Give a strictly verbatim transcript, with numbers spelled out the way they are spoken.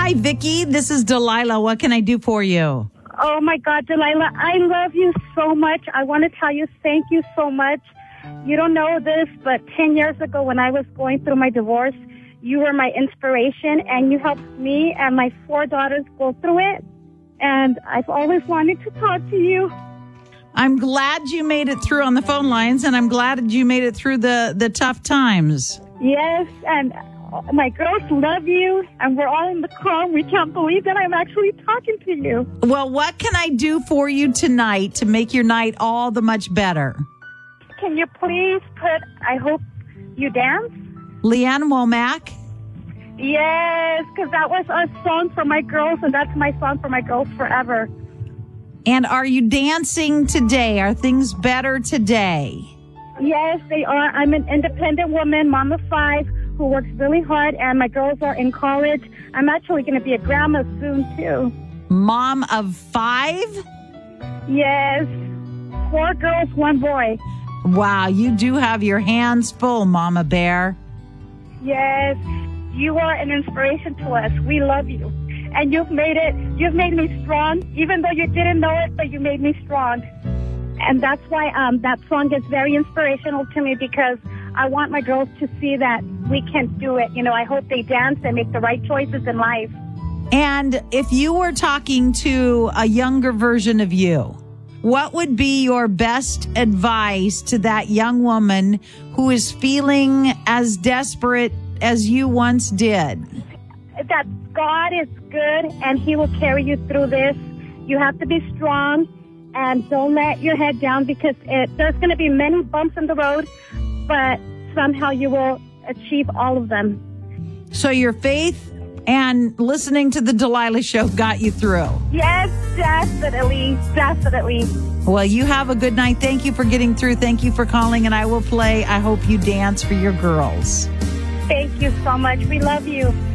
Hi, Vicky. This is Delilah. What can I do for you? Oh, my God, Delilah, I love you so much. I want to tell you thank you so much. You don't know this, but ten years ago when I was going through my divorce, you were my inspiration, and you helped me and my four daughters go through it. And I've always wanted to talk to you. I'm glad you made it through on the phone lines, and I'm glad you made it through the, the tough times. Yes, and my girls love you, and we're all in the car. We can't believe that I'm actually talking to you. Well, what can I do for you tonight to make your night all the much better? Can you please put I Hope You Dance? Leanne Womack? Yes, because that was a song for my girls, and that's my song for my girls forever. And are you dancing today? Are things better today? Yes, they are. I'm an independent woman, mom of five, who works really hard, and my girls are in college. I'm actually going to be a grandma soon, too. Mom of five? Yes. Four girls, one boy. Wow, you do have your hands full, Mama Bear. Yes. You are an inspiration to us. We love you. And you've made it, you've made me strong, even though you didn't know it, but you made me strong. And that's why um, that song is very inspirational to me, because I want my girls to see that we can do it. You know, I hope they dance and make the right choices in life. And if you were talking to a younger version of you, what would be your best advice to that young woman who is feeling as desperate as you once did? That God is good and He will carry you through this. You have to be strong and don't let your head down, because it, there's going to be many bumps in the road, but somehow you will achieve all of them. So your faith and listening to the Delilah Show got you through. Yes, definitely, definitely. Well, you have a good night. Thank you for getting through. Thank you for calling, and I will play I Hope You Dance for your girls. Thank you so much. We love you.